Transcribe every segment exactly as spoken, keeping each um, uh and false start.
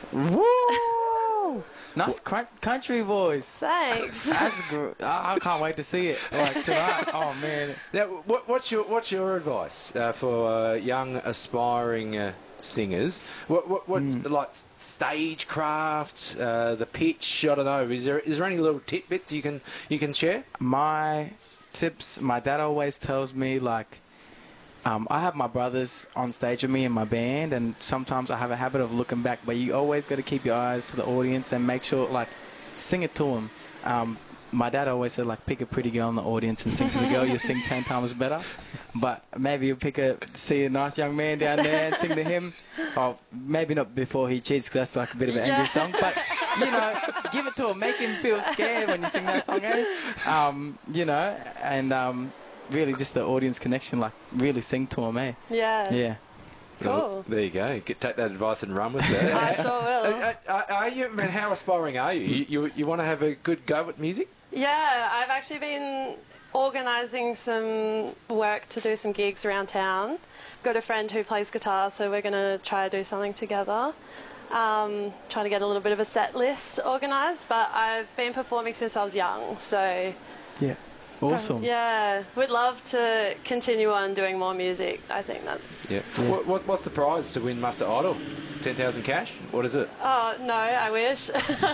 Woo! Nice country voice. Thanks. That's good. I, I can't wait to see it like tonight. Oh man. Now, what, what's your what's your advice uh, for uh, young aspiring uh, singers? What what what's Mm. like stagecraft, uh, the pitch? I don't know. Is there is there any little tidbits you can you can share? My tips. My dad always tells me like. Um, I have my brothers on stage with me in my band, and sometimes I have a habit of looking back, but you always got to keep your eyes to the audience and make sure, like, sing it to them. Um, my dad always said, like, pick a pretty girl in the audience and sing to the girl, you'll sing ten times better. But maybe you pick a, see a nice young man down there and sing to him. Or maybe not before he cheats, because that's like a bit of an angry Yeah. song. But, you know, give it to him. Make him feel scared when you sing that song, eh? Um, you know, and... Um, really just the audience connection, like really sing to them, eh? Yeah. Yeah. Cool. Well, there you go. Get, take that advice and run with it. I sure will. Uh, uh, are you? I mean, how aspiring are you? You you, you want to have a good go at music? Yeah, I've actually been organising some work to do some gigs around town. Got a friend who plays guitar, so we're going to try to do something together. Um, trying to get a little bit of a set list organised, but I've been performing since I was young, so... Yeah. Awesome. Yeah, we'd love to continue on doing more music. I think that's... Yeah. Yeah. What, what, what's the prize to win Muster Idol? ten thousand cash? What is it? Oh, no, I wish.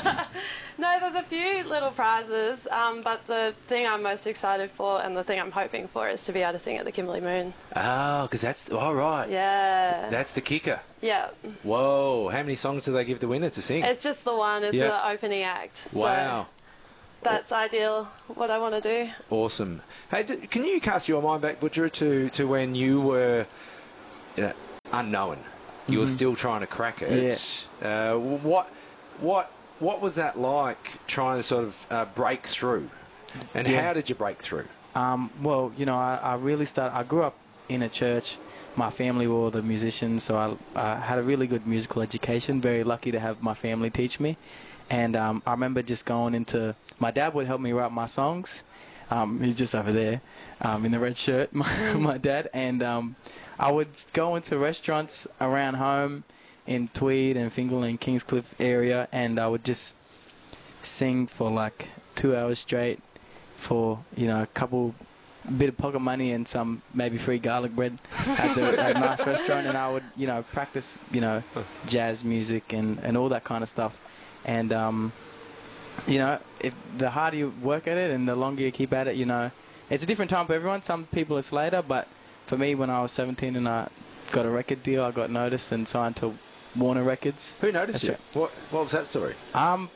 No, there's a few little prizes, um, but the thing I'm most excited for and the thing I'm hoping for is to be able to sing at the Kimberley Moon. Oh, because that's... All right. Yeah. That's the kicker. Yeah. Whoa. How many songs do they give the winner to sing? It's just the one. It's Yeah. the opening act. So Wow. that's ideal, what I want to do. Awesome. Hey, d- can you cast your mind back, Butcher, to, to when you were you know, unknown? You were still trying to crack it. Yeah. Uh, what, what, what was that like, trying to sort of uh, break through? And Yeah. how did you break through? Um, well, you know, I, I really started, I grew up in a church. My family were all the musicians, so I, I had a really good musical education. Very lucky to have my family teach me. And um, I remember just going into... My dad would help me write my songs. Um, he's just over there um, in the red shirt, my, my dad. And um, I would go into restaurants around home in Tweed and Fingal and Kingscliff area, and I would just sing for like two hours straight for, you know, a couple bit of pocket money and some maybe free garlic bread at the at a nice restaurant. And I would, you know, practice, you know, jazz music and, and all that kind of stuff. And, um, you know, if the harder you work at it and the longer you keep at it, you know, it's a different time for everyone. Some people it's later, but for me, when I was seventeen and I got a record deal, I got noticed and signed to Warner Records. Who noticed That's you? right. What, what was that story? Um,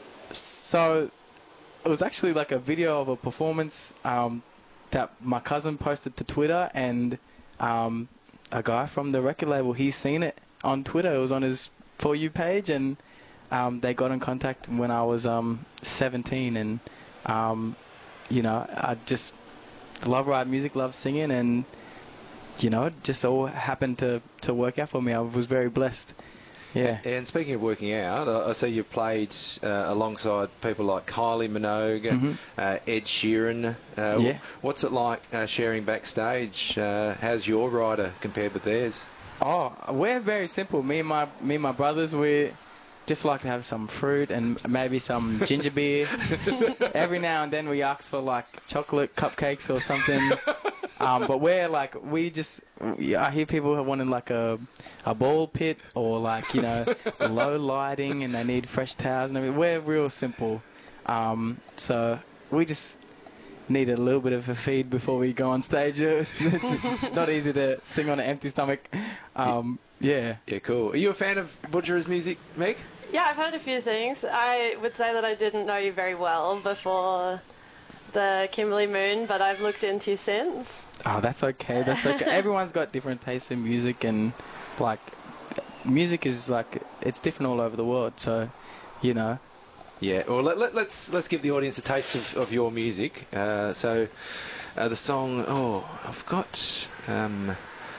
so it was actually like a video of a performance um, that my cousin posted to Twitter, and um, a guy from the record label, he's seen it on Twitter. It was on his For You page, and um, they got in contact when I was um, seventeen, and um, you know, I just love writing music, love singing, and you know, it just all happened to, to work out for me. I was very blessed. Yeah. And speaking of working out, I I see you've played uh, alongside people like Kylie Minogue, Mhm. uh, Ed Sheeran. Uh, Yeah. What's it like uh, sharing backstage? Uh, how's your rider compared with theirs? Oh, we're very simple. Me and my me and my brothers, we just like to have some fruit and maybe some ginger beer. Every now and then we ask for like chocolate cupcakes or something. Um, but we're like, we just, I hear people who wanting like a a ball pit or like, you know, low lighting, and they need fresh towels and everything. We're real simple. Um, so we just need a little bit of a feed before we go on stage. It's, it's not easy to sing on an empty stomach. Um, yeah. Yeah, cool. Are you a fan of Budger's music, Meg? Yeah, I've heard a few things. I would say that I didn't know you very well before the Kimberley Moon, but I've looked into you since. Oh, that's okay. That's okay. Everyone's got different tastes in music, and like music is like it's different all over the world. So, you know. Yeah. Well, let, let, let's let's give the audience a taste of, of your music. Uh, so, uh, the song. Oh, I've got um,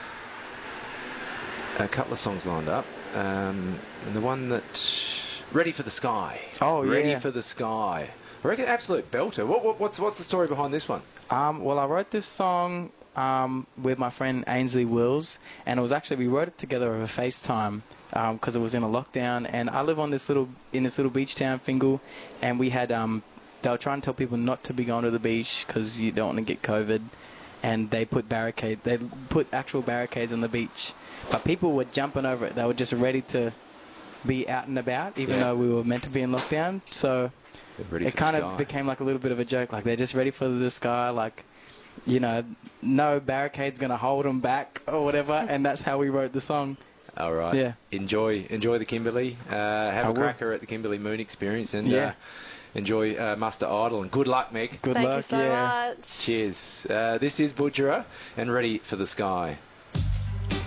a couple of songs lined up. Um, and the one that Ready for the Sky. Oh, Ready yeah. for the Sky. I reckon absolute belter. What, what what's what's the story behind this one? Um, well, I wrote this song um, with my friend Ainsley Wills, and it was actually we wrote it together over FaceTime, because it was in a lockdown. And I live on this little in this little beach town, Fingal, and we had um, they were trying to tell people not to be going to the beach because you don't want to get COVID, and they put barricade they put actual barricades on the beach, but people were jumping over it. They were just ready to be out and about, even Yeah. though we were meant to be in lockdown. So it kind of became like a little bit of a joke. Like, they're just ready for the sky. Like, you know, no barricade's going to hold them back or whatever. And that's how we wrote the song. All right. Yeah. Enjoy enjoy the Kimberley. Uh, have I a will. cracker at the Kimberley Moon Experience. And Yeah. uh, enjoy uh, Muster Idol. And good luck, Meg. Good Thank luck. you so yeah. much. Cheers. Uh, this is Butcherer and Ready for the Sky.